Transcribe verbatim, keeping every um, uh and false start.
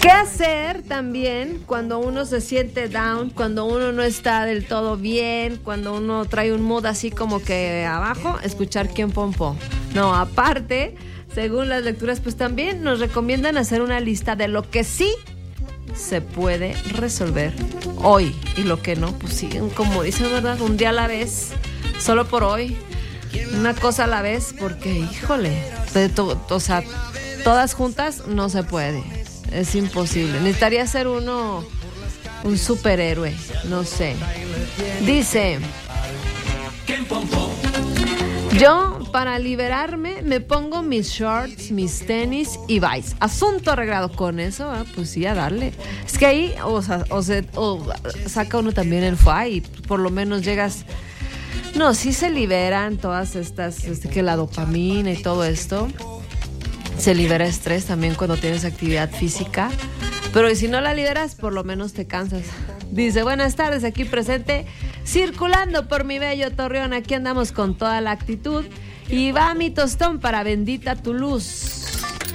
¿Qué hacer también cuando uno se siente down, cuando uno no está del todo bien, cuando uno trae un mood así como que abajo? Escuchar Quién Pompó. No, aparte, según las lecturas, pues también nos recomiendan hacer una lista de lo que sí se puede resolver hoy y lo que no, pues sí, como dicen, ¿verdad? Un día a la vez, solo por hoy, una cosa a la vez, porque, híjole, de to- o sea, todas juntas no se puede. Es imposible. Necesitaría ser uno un superhéroe, no sé. Dice: yo, para liberarme, me pongo mis shorts, mis tenis y vais. Asunto arreglado. Con eso, ah, pues sí, a darle. Es que ahí o, sea, o, se, o saca uno también el fuá y por lo menos llegas. No, sí se liberan todas estas, este, que la dopamina y todo esto. Se libera estrés también cuando tienes actividad física. Pero si no la liberas, por lo menos te cansas. Dice: buenas tardes, aquí presente, circulando por mi bello Torreón. Aquí andamos con toda la actitud. Y va mi tostón para Bendita tu luz.